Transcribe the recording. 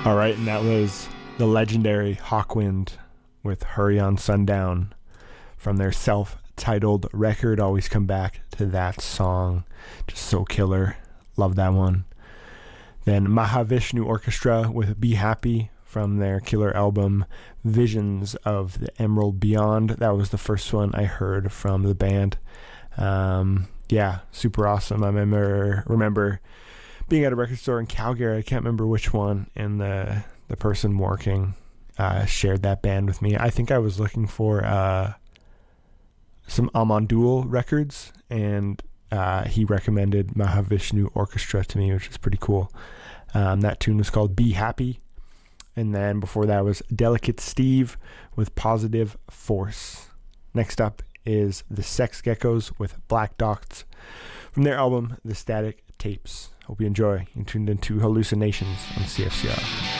All right, and that was the legendary Hawkwind with Hurry on Sundown from their self-titled record. Always come back to that song. Just so killer. Love that one. Then Mahavishnu Orchestra with Be Happy from their killer album Visions of the Emerald Beyond. That was the first one I heard from the band. Yeah, super awesome. I remember being at a record store in Calgary. I can't remember which one, and the person working shared that band with me. I think I was looking for some Amandul records, and he recommended Mahavishnu Orchestra to me, which is pretty cool. That tune was called Be Happy. And then before that was Delicate Steve with Positive Force. Next up is the Sex Geckos with Black Dots from their album The Static Tapes. Hope you enjoy. You're tuned into Hallucinations on CFCR.